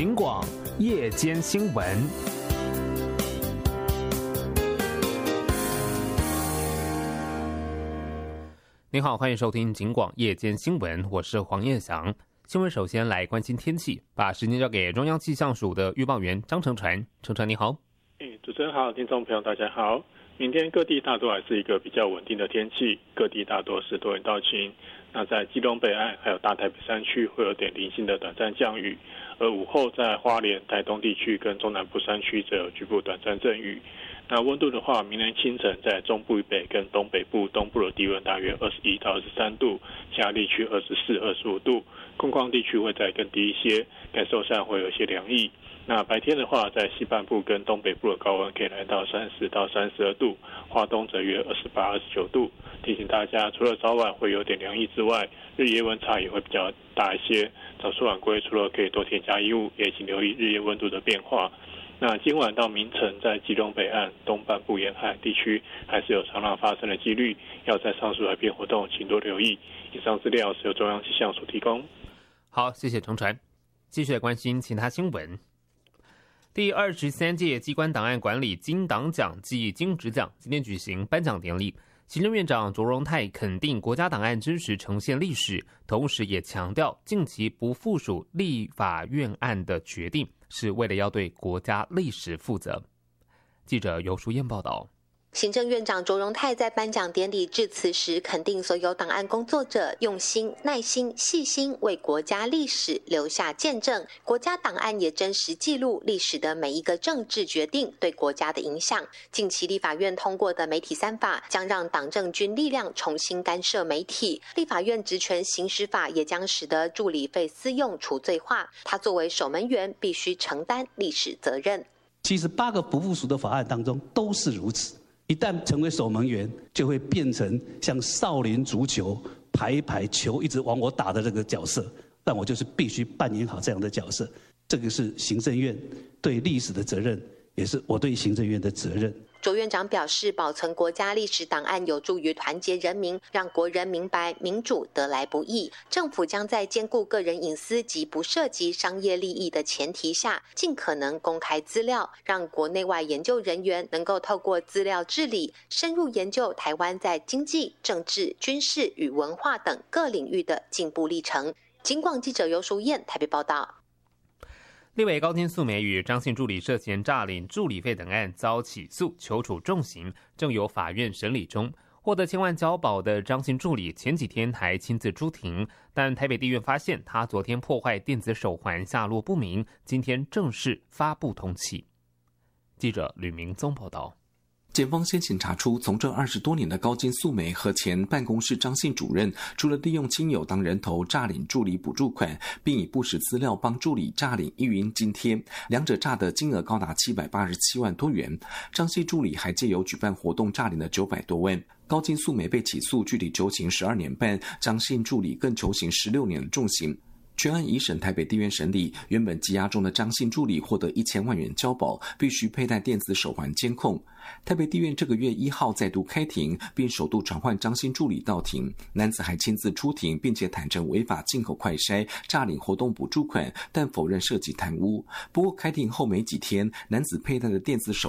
警广夜间新闻。您好，欢迎收听警广夜间新闻，我是黄彦翔。新闻首先来关心天气，把时间交给中央气象署的预报员张成传。成传你好。 主持人好，听众朋友大家好。明天各地大多还是一个比较稳定的天气，各地大多是多云到晴。那在基隆北岸还有大台北山区会有点零星的短暂降雨，而午后在花莲、台东地区跟中南部山区则有局部短暂阵雨。那温度的话，明天清晨在中部以北跟东北部东部的低温大约21到23度，其他地区24、25度，空旷地区会再更低一些，感受上会有一些凉意。那白天的话，在西半部跟东北部的高温可以来到30到32度，花东则约28、29度。提醒大家，除了早晚会有点凉意之外，日夜温差也会比较大一些。早出晚归除了可以多添加衣物，也请留意日夜温度的变化。那今晚到明晨，在基隆北岸、东半部沿海地区，还是有长浪发生的几率，要在上述海边活动，请多留意。以上资料是由中央气象署提供。 好，谢谢成传。继续来关心其他新闻。第23届机关档案馆理金档奖暨金质奖今天举行颁奖典礼，行政院长卓荣泰肯定国家档案真实呈现历史，同时也强调近期不附属立法院案的决定是为了要对国家历史负责。记者游淑燕报道。 行政院长卓荣泰在颁奖典礼致辞时，肯定所有档案工作者用心、耐心、细心为国家历史留下见证。国家档案也真实记录历史的每一个政治决定对国家的影响。近期立法院通过的媒体3法将让党政军力量重新干涉媒体，立法院职权行使法也将使得助理费私用除罪化。他作为守门员，必须承担历史责任。 其实8个不附属的法案当中都是如此。一旦成为守门员，就会变成像少林足球排一排球一直往我打的这个角色，但我就是必须扮演好这样的角色。这个是行政院对历史的责任，也是我对行政院的责任。 卓院长表示，保存国家历史档案有助于团结人民，让国人明白民主得来不易。政府将在兼顾个人隐私及不涉及商业利益的前提下，尽可能公开资料，让国内外研究人员能够透过资料治理，深入研究台湾在经济、政治、军事与文化等各领域的进步历程。警广记者游淑燕台北报道。 立委高金素梅与张姓助理涉嫌诈领助理费等案遭起诉，求处重刑，正由法院审理中。获得1000万交保的张姓助理前几天还亲自出庭，但台北地院发现他昨天破坏电子手环下落不明，今天正式发布通缉。记者吕明宗报道。 检方先前查出，从政20多年的高金素梅和前办公室张姓主任，除了利用亲友当人头诈领助理补助款，并以不实资料帮助理诈领育婴津贴，两者诈的金额高达787万多元。张姓助理还借由举办活动诈领了900多万。高金素梅被起诉，具体求刑12年半，张姓助理更求刑16年的重刑。全案移审台北地院审理，原本羁押中的张姓助理获得1000万元交保，必须佩戴电子手环监控。台北地院这个月1号再度开庭，并首度传唤张姓助理到庭，男子还亲自出庭，并且坦承违法进口快筛、诈领活动补助款，但否认涉及贪污。不过开庭后没几天，男子佩戴的电子手